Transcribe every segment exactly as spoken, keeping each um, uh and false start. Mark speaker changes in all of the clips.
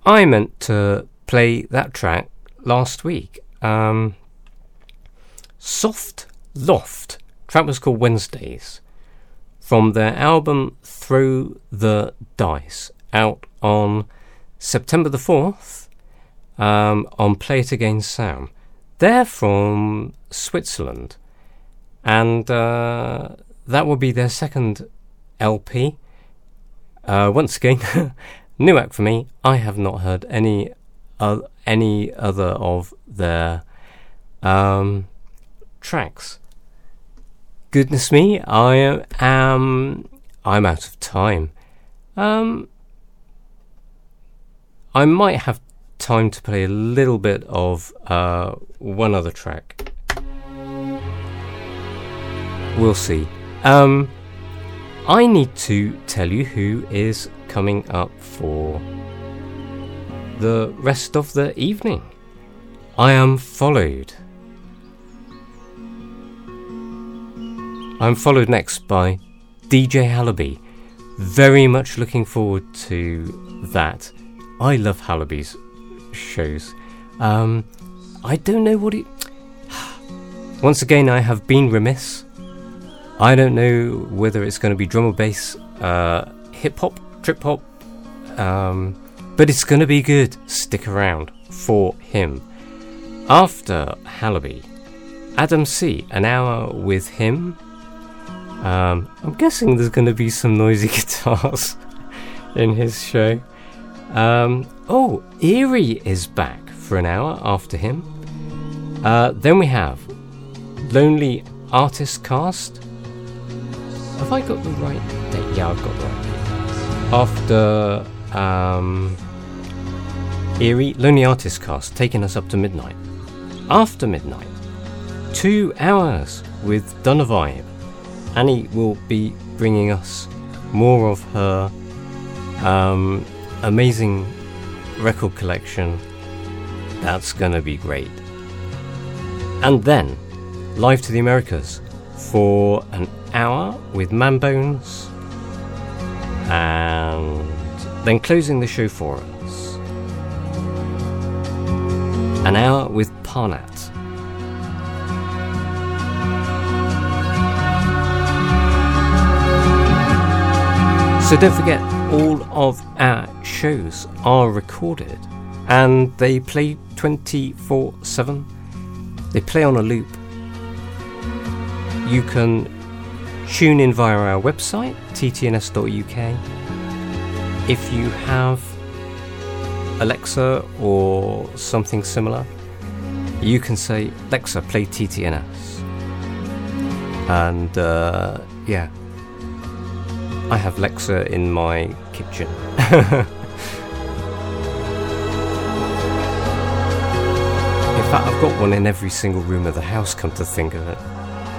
Speaker 1: I meant to play that track last week. Um, Soft Loft. Track was called Wednesdays. From their album Throw the Dice, out on September the fourth, um, on Play It Again Sound. They're from Switzerland, and uh, that will be their second L P. Uh, once again, new act for me. I have not heard any uh, any other of their um, tracks. Goodness me, I am I'm out of time. Um, I might have time to play a little bit of uh, one other track. We'll see. Um, I need to tell you who is coming up for the rest of the evening. I am followed. I'm followed next by D J Halaby. Very much looking forward to that. I love Halaby's shows. Um, I don't know what it... Once again, I have been remiss. I don't know whether it's going to be drum or bass, uh, hip-hop, trip-hop, um, but it's going to be good. Stick around for him. After Halaby, Adam C, an hour with him. Um, I'm guessing there's going to be some noisy guitars in his show. Um, oh, Eerie is back for an hour after him. Uh, then we have Lonely Artist Cast. Have I got the right date? Yeah, I've got the right date. After um, Eerie, Lonely Artist Cast, taking us up to midnight. After midnight, two hours with Donna Vibe. Annie will be bringing us more of her um, amazing record collection. That's gonna be great. And then, live to the Americas for an hour with Man Bones, and then closing the show for us, an hour with Parnat. So don't forget, all of our shows are recorded and they play twenty-four seven. They play on a loop. You can tune in via our website, t t n s dot u k. If you have Alexa or something similar, you can say, Alexa, play T T N S. And uh, yeah. I have Lexa in my kitchen. In fact, I've got one in every single room of the house, come to think of it.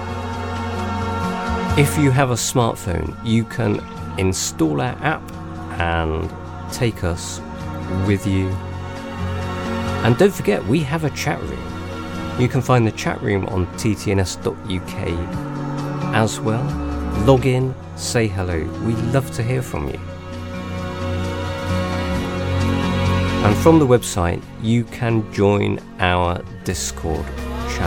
Speaker 1: If you have a smartphone, you can install our app and take us with you. And don't forget, we have a chat room. You can find the chat room on t t n s dot u k as well. Log in, say hello. We love to hear from you. And from the website, you can join our Discord